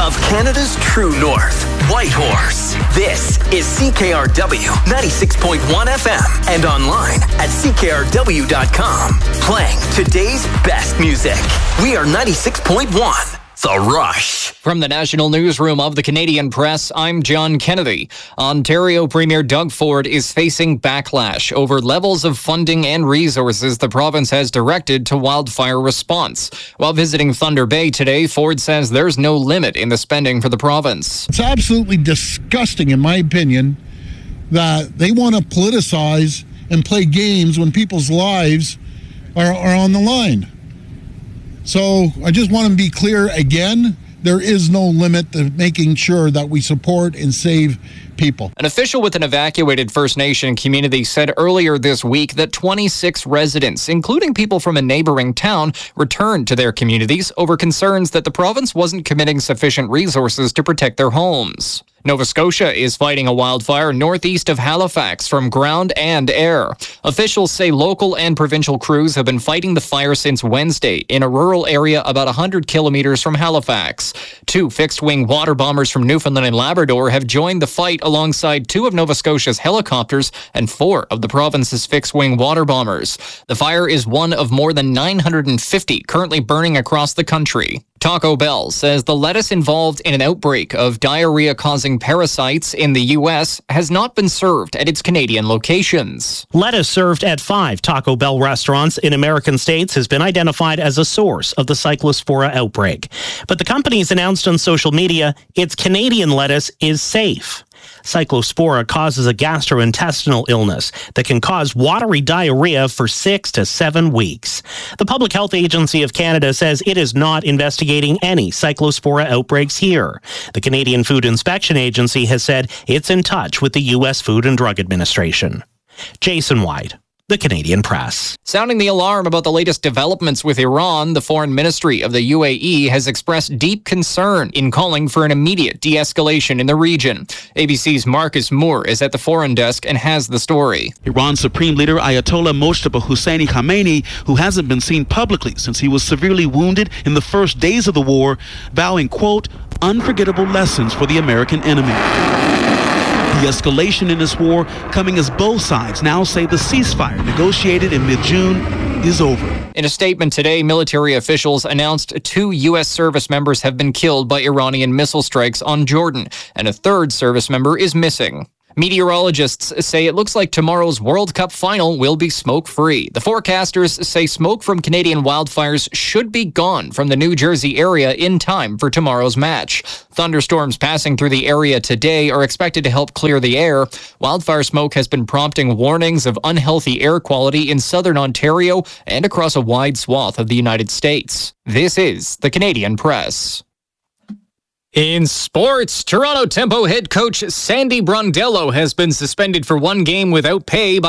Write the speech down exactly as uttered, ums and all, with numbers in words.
of Canada's true north, Whitehorse. This is C K R W ninety-six point one F M and online at C K R W dot com. Playing today's best music. We are ninety-six point one. The Rush. From the National Newsroom of the Canadian Press, I'm John Kennedy. Ontario Premier Doug Ford is facing backlash over levels of funding and resources the province has directed to wildfire response. While visiting Thunder Bay today, Ford says there's no limit in the spending for the province. It's absolutely disgusting, in my opinion, that they want to politicize and play games when people's lives are, are on the line. So I just want to be clear again, there is no limit to making sure that we support and save people. An official with an evacuated First Nation community said earlier this week that twenty-six residents, including people from a neighboring town, returned to their communities over concerns that the province wasn't committing sufficient resources to protect their homes. Nova Scotia is fighting a wildfire northeast of Halifax from ground and air. Officials say local and provincial crews have been fighting the fire since Wednesday in a rural area about one hundred kilometers from Halifax. Two fixed-wing water bombers from Newfoundland and Labrador have joined the fight alongside two of Nova Scotia's helicopters and four of the province's fixed-wing water bombers. The fire is one of more than nine hundred fifty currently burning across the country. Taco Bell says the lettuce involved in an outbreak of diarrhea-causing parasites in the U S has not been served at its Canadian locations. Lettuce served at five Taco Bell restaurants in American states has been identified as a source of the Cyclospora outbreak. But the company's announced on social media its Canadian lettuce is safe. Cyclospora causes a gastrointestinal illness that can cause watery diarrhea for six to seven weeks. The Public Health Agency of Canada says it is not investigating any Cyclospora outbreaks here. The Canadian Food Inspection Agency has said it's in touch with the U S Food and Drug Administration. Jason White, The Canadian Press. Sounding the alarm about the latest developments with Iran, the Foreign Ministry of the U A E has expressed deep concern in calling for an immediate de-escalation in the region. A B C's Marcus Moore is at the Foreign Desk and has the story. Iran's Supreme Leader Ayatollah Mojtaba Hosseini Khamenei, who hasn't been seen publicly since he was severely wounded in the first days of the war, vowing, quote, unforgettable lessons for the American enemy. The escalation in this war coming as both sides now say the ceasefire negotiated in mid-June is over. In a statement today, military officials announced two U S service members have been killed by Iranian missile strikes on Jordan, and a third service member is missing. Meteorologists say it looks like tomorrow's World Cup final will be smoke-free. The forecasters say smoke from Canadian wildfires should be gone from the New Jersey area in time for tomorrow's match. Thunderstorms passing through the area today are expected to help clear the air. Wildfire smoke has been prompting warnings of unhealthy air quality in southern Ontario and across a wide swath of the United States. This is the Canadian Press. In sports, Toronto Tempo head coach Sandy Brondello has been suspended for one game without pay by